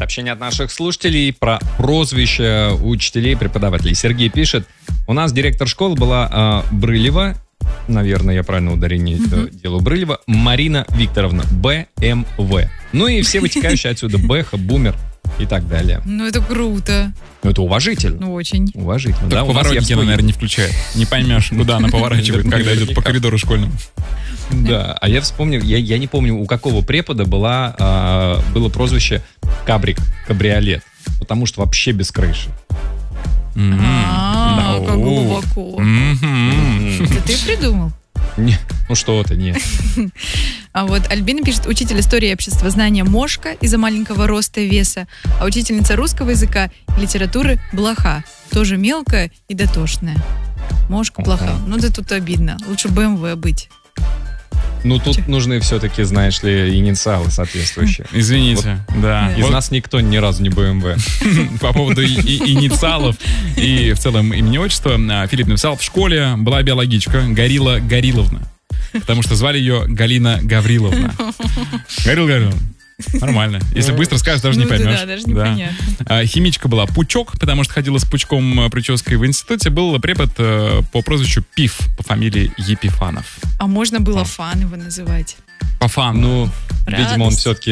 Сообщение от наших слушателей про прозвища учителей и преподавателей. Сергей пишет: у нас директор школы была Брылева, наверное, я правильно ударение делаю, Брылева Марина Викторовна, БМВ. Ну и все вытекающие отсюда: Бэха, Бумер и так далее. Ну, это круто. Ну, это уважительно. Ну, очень. Уважительно. Так поворотники она, наверное, не включает. Не поймешь, куда она поворачивает, когда идет по коридору школьному. Да, а я вспомнил, я не помню, у какого препода было прозвище Кабрик, кабриолет, потому что вообще без крыши. Как глубоко. Это ты придумал? Ну что-то, нет. А вот Альбина пишет: учитель истории и обществознания Мошка из-за маленького роста и веса, а учительница русского языка и литературы Блоха, тоже мелкая и дотошная. Мошка, Блоха. Ну да тут обидно. Лучше БМВ быть. Ну, тут нужны все-таки, знаешь ли, инициалы соответствующие. Извините, да. Из нас никто ни разу не БМВ. По поводу инициалов и в целом имени отчества, Филипп написал: в школе была биологичка Горилла Гориловна, потому что звали ее Галина Гавриловна. Горилла Гавриловна. Нормально. Если быстро скажешь, даже не поймешь. Да, даже непонятно. Химичка была Пучок, потому что ходила с пучком прической. В институте был препод по прозвищу Пиф, по фамилии Епифанов. А можно было Фан его называть? По фану. Ну, видимо, он все-таки